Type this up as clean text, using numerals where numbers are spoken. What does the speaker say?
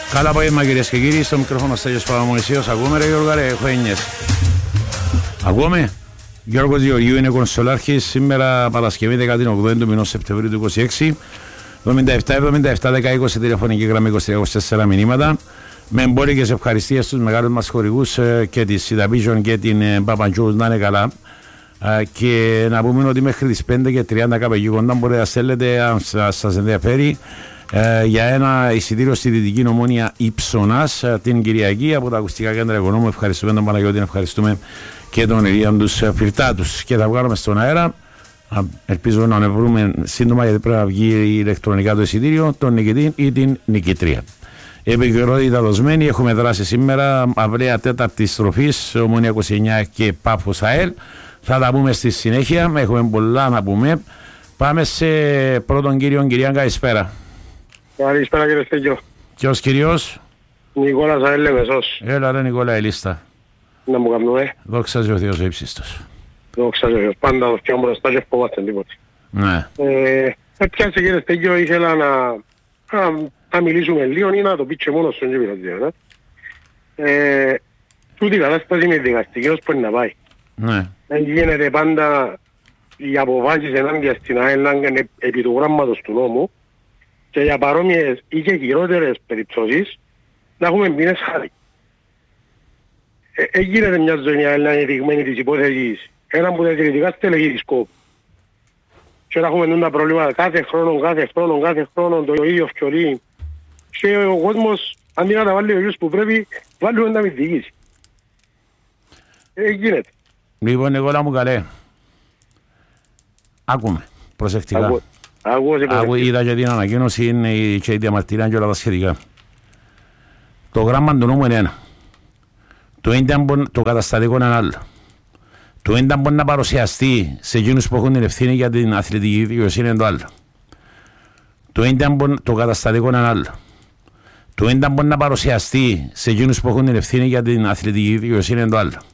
Καλά απόγευμα κυρίες και κύριοι, στο μικρόφωνο Στέλιος Παπαμωυσίος. Ακούμε ρε Γιώργο, ρε, έχω έννοιες. Ακούμε. Γιώργος Γεωργίου είναι κονσολάρχης. Σήμερα Παρασκευή 18 του μηνός Σεπτεμβρίου του 26. 77-77-10-20 τηλεφωνική γραμμή 23-24 μηνύματα. Με εμπόρικες ευχαριστίες στους μεγάλους μας χορηγούς και τη Cidavision και την Παπαντζούς να είναι καλά. Και να πούμε ότι μέχρι τις 5 και 30 κάπου εκεί κοντά μπορείτε να στέλνετε, αν σας ενδιαφέρει, για ένα εισιτήριο στη Δυτική Ομόνια Υψωνάς την Κυριακή από τα ακουστικά κέντρα Οικονόμου. Ευχαριστούμε τον Παναγιώτη, ευχαριστούμε και τον Ηλία τους Φυρτάτους. Και θα βγάλουμε στον αέρα. Ελπίζω να βρούμε σύντομα, γιατί πρέπει να βγει ηλεκτρονικά το εισιτήριο, τον νικητή ή την νικητρία. Επικαιρότητα δοσμένη, έχουμε δράσει σήμερα. Αυραία τέταρτη στροφή, Ομόνια 29 και Πάφος ΑΕΛ. Θα τα πούμε στη συνέχεια. Έχουμε πολλά να πούμε. Πάμε σε πρώτον κύριο. Κυρία, καλησπέρα. Καλησπέρα κύριε Στέγιο. Ποιος κύριος? Νικόλας ΑΕΛ Λεμεσός. Έλα ρε Νικόλα, η λίστα. Να μου κάνουμε. Δόξα ο Θεός ο ύψιστος. Δόξα ο Θεός. Πάντα το πιο μπροστά και φοβάται τίποτε. Ναι. Πιάσε κύριε Στέγιο, ήθελα να μιλήσουμε λίγο ή να το πείτε μόνος στον κύριο. Τούτη η κατάσταση με δικαστική ως μπορεί να πάει. Ναι. Δεν γίνεται πάντα οι αποφάσεις ενάντια στην ΑΕΛ να είναι επί του γράμματος του νόμου και για παρόμοιες ή και χειρότερες περιπτώσεις να έχουμε μήνες χάρη. Γίνεται μια ζωή ΑΕΛ να είναι ρηγμένη της υπόθεσης έναν που τα κριτικά στελεγεί της κόπου. Και να έχουμε τα προβλήματα κάθε χρόνο το ίδιο φκιολί. Και ο κόσμος αντί να τα βάλει ο γιος που πρέπει, βάλουμε να μην διοικήσει. Γίνεται. Λοιπόν, Νικόλα μου καλέ. Άκουμε προσεκτικά. Είδα και την ανακοίνωση είναι και η διαμαρτυρία και όλα τα σχετικά. Το γράμμα του νόμου είναι ένα. Το καταστατικό είναι ένα άλλο. Το ένα μπορεί να παρουσιαστεί σε εκείνους που έχουν την ευθύνη για την αθλητική δικαιοσύνη είναι το άλλο. Το καταστατικό είναι ένα άλλο. Το ένα μπορεί να παρουσιαστεί σε εκείνους που έχουν την ευθύνη για την αθλητική δικαιοσύνη είναι το άλλο.